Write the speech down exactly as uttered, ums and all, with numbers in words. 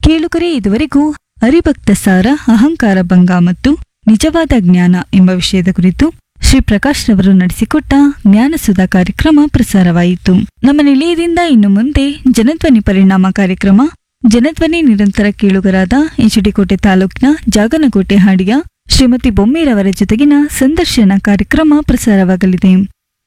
ಕೇಳುಗರೆ ಇದುವರೆಗೂ ಹರಿಭಕ್ತ ಸಾರ ಅಹಂಕಾರ ಭಂಗ ಮತ್ತು ನಿಜವಾದ ಜ್ಞಾನ ಎಂಬ ವಿಷಯದ ಕುರಿತು ಶ್ರೀ ಪ್ರಕಾಶ್ ರವರು ನಡೆಸಿಕೊಟ್ಟ ಜ್ಞಾನಸುಧಾ ಕಾರ್ಯಕ್ರಮ ಪ್ರಸಾರವಾಯಿತು. ನಮ್ಮ ನಿಲಯದಿಂದ ಇನ್ನು ಮುಂದೆ ಜನಧ್ವನಿ ಪರಿಣಾಮ ಕಾರ್ಯಕ್ರಮ, ಜನಧ್ವನಿ ನಿರಂತರ ಕೇಳುಗರಾದ ಎಚ್.ಡಿ.ಕೋಟೆ ತಾಲೂಕಿನ ಜಾಗನಕೋಟೆ ಹಾಡಿಯ ಶ್ರೀಮತಿ ಬೊಮ್ಮೇರವರ ಜೊತೆಗಿನ ಸಂದರ್ಶನ ಕಾರ್ಯಕ್ರಮ ಪ್ರಸಾರವಾಗಲಿದೆ.